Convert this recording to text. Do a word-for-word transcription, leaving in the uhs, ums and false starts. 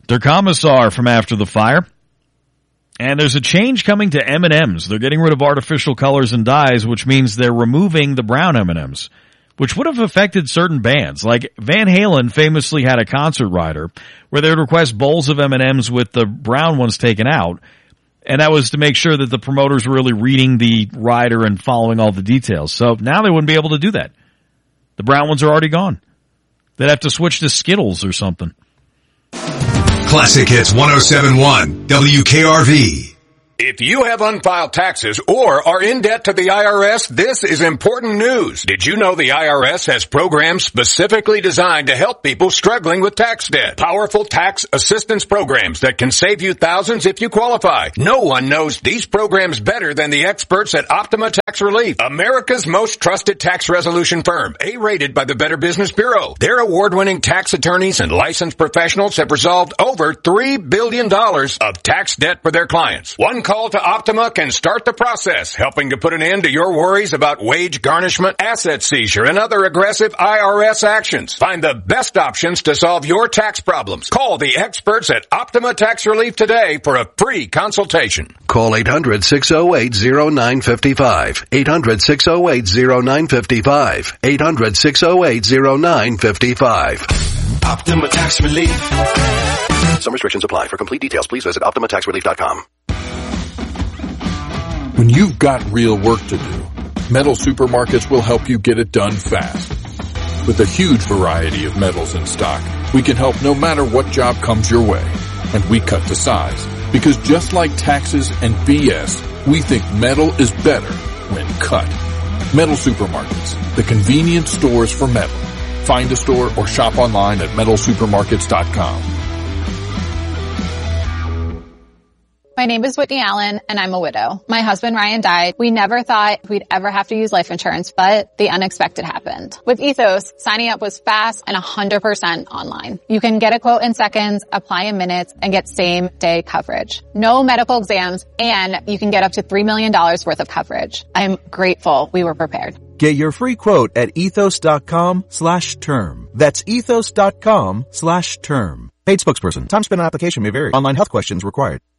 Der Kommissar from After the Fire. And there's a change coming to M and M's. They're getting rid of artificial colors and dyes, which means they're removing the brown M and M's, which would have affected certain bands. Like Van Halen famously had a concert rider where they would request bowls of M and M's with the brown ones taken out. And that was to make sure that the promoters were really reading the rider and following all the details. So now they wouldn't be able to do that. The brown ones are already gone. They'd have to switch to Skittles or something. Classic Hits one oh seven point one W K R V. If you have unfiled taxes or are in debt to the I R S, this is important news. Did you know the I R S has programs specifically designed to help people struggling with tax debt? Powerful tax assistance programs that can save you thousands if you qualify. No one knows these programs better than the experts at Optima Tax Relief, America's most trusted tax resolution firm, A-rated by the Better Business Bureau. Their award-winning tax attorneys and licensed professionals have resolved over three billion dollars of tax debt for their clients. One call to Optima can start the process, helping to put an end to your worries about wage garnishment, asset seizure, and other aggressive I R S actions. Find the best options to solve your tax problems. Call the experts at Optima Tax Relief today for a free consultation. Call eight hundred, six oh eight, oh nine five five. eight hundred, six oh eight, oh nine five five. eight hundred, six oh eight, oh nine five five. Optima Tax Relief. Some restrictions apply. For complete details, please visit optima tax relief dot com. When you've got real work to do, Metal Supermarkets will help you get it done fast. With a huge variety of metals in stock, we can help no matter what job comes your way. And we cut to size. Because just like taxes and B S, we think metal is better when cut. Metal Supermarkets, the convenient stores for metal. Find a store or shop online at metal supermarkets dot com. My name is Whitney Allen, and I'm a widow. My husband, Ryan, died. We never thought we'd ever have to use life insurance, but the unexpected happened. With Ethos, signing up was fast and one hundred percent online. You can get a quote in seconds, apply in minutes, and get same-day coverage. No medical exams, and you can get up to three million dollars worth of coverage. I'm grateful we were prepared. Get your free quote at ethos.com slash term. That's ethos.com slash term. Paid spokesperson. Time spent on application may vary. Online health questions required.